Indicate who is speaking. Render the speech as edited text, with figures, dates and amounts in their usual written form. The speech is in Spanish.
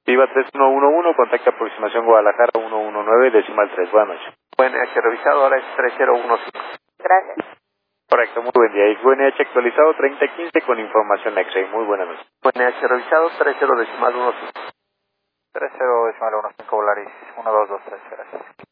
Speaker 1: Viva 3111, contacto aproximación Guadalajara 119, decimal 3. Buenas noches.
Speaker 2: UNH revisado, ahora es 3015.
Speaker 3: Gracias.
Speaker 1: Correcto, muy buen día. Y UNH actualizado 3015 con información X-Ray. Muy buenas noches.
Speaker 2: UNH revisado, 30 decimal 15.
Speaker 4: 30 decimal 15, Volaris 1223, gracias.